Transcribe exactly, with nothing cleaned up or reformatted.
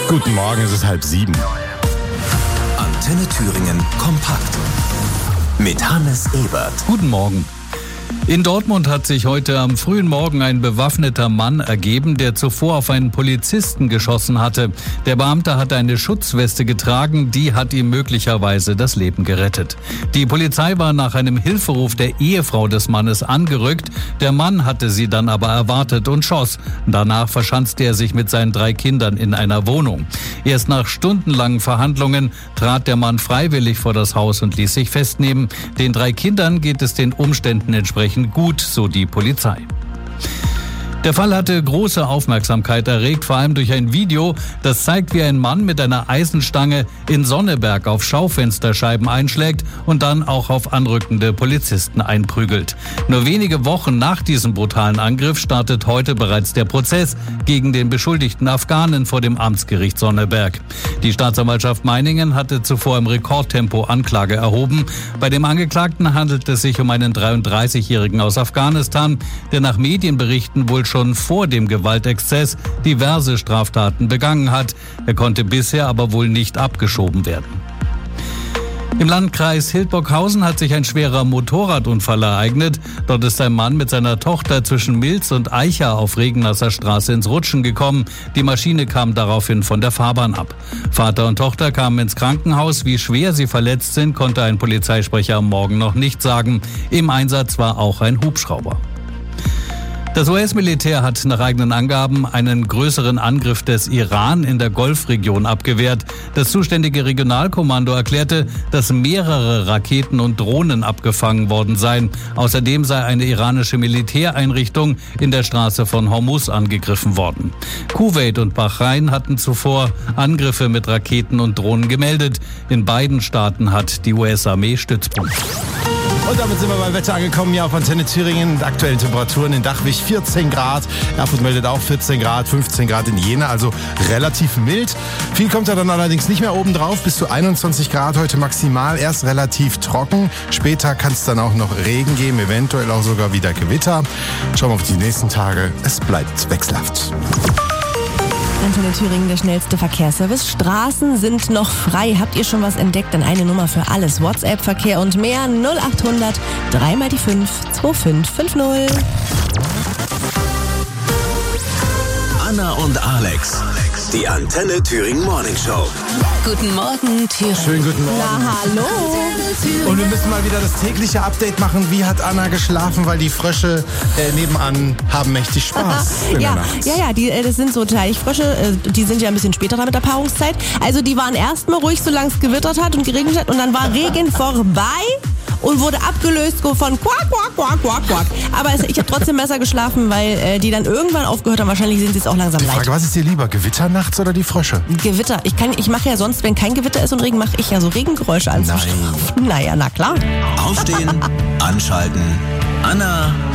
Guten Morgen, es ist halb sieben. Antenne Thüringen kompakt mit Hannes Ebert. Guten Morgen. In Dortmund hat sich heute am frühen Morgen ein bewaffneter Mann ergeben, der zuvor auf einen Polizisten geschossen hatte. Der Beamte hatte eine Schutzweste getragen, die hat ihm möglicherweise das Leben gerettet. Die Polizei war nach einem Hilferuf der Ehefrau des Mannes angerückt. Der Mann hatte sie dann aber erwartet und schoss. Danach verschanzte er sich mit seinen drei Kindern in einer Wohnung. Erst nach stundenlangen Verhandlungen trat der Mann freiwillig vor das Haus und ließ sich festnehmen. Den drei Kindern geht es den Umständen entsprechend gut, so die Polizei. Der Fall hatte große Aufmerksamkeit erregt, vor allem durch ein Video, das zeigt, wie ein Mann mit einer Eisenstange in Sonneberg auf Schaufensterscheiben einschlägt und dann auch auf anrückende Polizisten einprügelt. Nur wenige Wochen nach diesem brutalen Angriff startet heute bereits der Prozess gegen den beschuldigten Afghanen vor dem Amtsgericht Sonneberg. Die Staatsanwaltschaft Meiningen hatte zuvor im Rekordtempo Anklage erhoben. Bei dem Angeklagten handelt es sich um einen dreiunddreißigjährigen aus Afghanistan, der nach Medienberichten wohl schon vor dem Gewaltexzess diverse Straftaten begangen hat. Er konnte bisher aber wohl nicht abgeschoben werden. Im Landkreis Hildburghausen hat sich ein schwerer Motorradunfall ereignet. Dort ist ein Mann mit seiner Tochter zwischen Milz und Eicha auf Regennasser Straße ins Rutschen gekommen. Die Maschine kam daraufhin von der Fahrbahn ab. Vater und Tochter kamen ins Krankenhaus. Wie schwer sie verletzt sind, konnte ein Polizeisprecher am Morgen noch nicht sagen. Im Einsatz war auch ein Hubschrauber. Das U S-Militär hat nach eigenen Angaben einen größeren Angriff des Iran in der Golfregion abgewehrt. Das zuständige Regionalkommando erklärte, dass mehrere Raketen und Drohnen abgefangen worden seien. Außerdem sei eine iranische Militäreinrichtung in der Straße von Hormuz angegriffen worden. Kuwait und Bahrain hatten zuvor Angriffe mit Raketen und Drohnen gemeldet. In beiden Staaten hat die U S-Armee Stützpunkte. Und damit sind wir beim Wetter angekommen, hier auf Antenne Thüringen. Die aktuellen Temperaturen in Dachwig vierzehn Grad. Erfurt meldet auch vierzehn Grad, fünfzehn Grad in Jena, also relativ mild. Viel kommt da dann allerdings nicht mehr oben drauf. Bis zu einundzwanzig Grad heute maximal, erst relativ trocken. Später kann es dann auch noch Regen geben, eventuell auch sogar wieder Gewitter. Schauen wir auf die nächsten Tage. Es bleibt wechselhaft. Antenne Thüringen, der schnellste Verkehrsservice. Straßen sind noch frei. Habt ihr schon was entdeckt? Dann eine Nummer für alles. WhatsApp-Verkehr und mehr. null achthundert drei mal die fünf zwei fünf fünf null. Anna und Alex, die Antenne Thüringen Morning Show. Guten Morgen, Thüringen. Schönen guten Morgen. Na, hallo. Und wir müssen mal wieder das tägliche Update machen. Wie hat Anna geschlafen? Weil die Frösche äh, nebenan haben mächtig Spaß in ja, der Nacht. ja, ja, die, äh, das sind so Teichfrösche. Äh, die sind ja ein bisschen später dran mit der Paarungszeit. Also die waren erstmal ruhig, solange es gewittert hat und geregnet hat. Und dann war Regen vorbei und wurde abgelöst von quack, quack, quack, quack, quack. Aber es, ich habe trotzdem besser geschlafen, weil äh, die dann irgendwann aufgehört haben. Wahrscheinlich sind sie jetzt auch langsam Die leid. Frage, was ist dir lieber, Gewitter nachts oder die Frösche? Gewitter. Ich, kann, ich mache ja sonst, wenn kein Gewitter ist und Regen, mache ich ja so Regengeräusche an. Nein. Naja, na klar. Aufstehen, anschalten, Anna